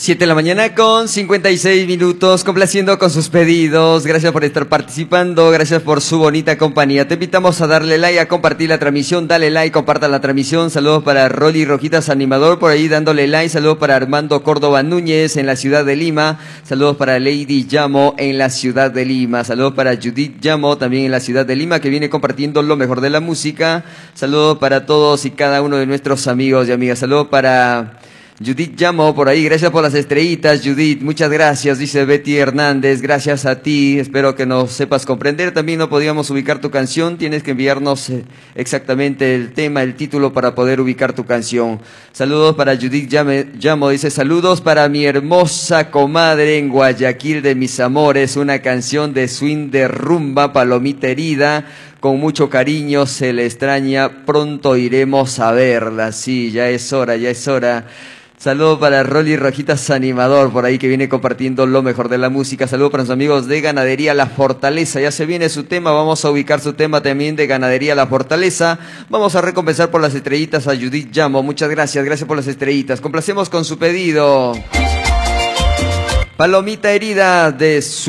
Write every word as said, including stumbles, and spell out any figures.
siete de la mañana con cincuenta y seis minutos, complaciendo con sus pedidos. Gracias por estar participando, gracias por su bonita compañía. Te invitamos a darle like, a compartir la transmisión. Dale like, comparta la transmisión. Saludos para Rolly Rojitas Animador, por ahí dándole like. Saludos para Armando Córdoba Núñez en la ciudad de Lima. Saludos para Lady Llamo en la ciudad de Lima. Saludos para Judith Llamo también en la ciudad de Lima, que viene compartiendo lo mejor de la música. Saludos para todos y cada uno de nuestros amigos y amigas. Saludos para Judith Llamo por ahí, gracias por las estrellitas, Judith, muchas gracias, dice Betty Hernández, gracias a ti, espero que nos sepas comprender. También no podíamos ubicar tu canción, tienes que enviarnos exactamente el tema, el título para poder ubicar tu canción. Saludos para Judith Llamo, dice saludos para mi hermosa comadre en Guayaquil de mis amores, una canción de swing de rumba, palomita herida. Con mucho cariño, se le extraña, pronto iremos a verla. Sí, ya es hora, ya es hora. Saludo para Rolly Rojitas Animador, por ahí que viene compartiendo lo mejor de la música. Saludo para los amigos de Ganadería La Fortaleza. Ya se viene su tema, vamos a ubicar su tema también de Ganadería La Fortaleza. Vamos a recompensar por las estrellitas a Judith Llamo. Muchas gracias, gracias por las estrellitas. Complacemos con su pedido. Palomita herida de su